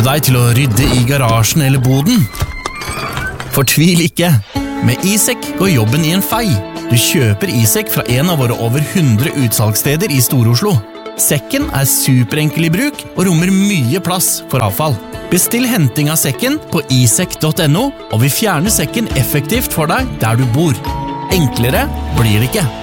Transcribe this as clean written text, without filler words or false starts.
deg til å rydde i garasjen eller boden? Fortvil ikke! Med iSek går jobben i en fei. Du kjøper iSek fra en av våre over 100 utsalgssteder i Stor-Oslo. Sekken er superenkel i bruk og rommer mye plass for avfall. Bestill henting av sekken på isek.no, og vi fjerner sekken effektivt for deg der du bor. Enklere blir det ikke.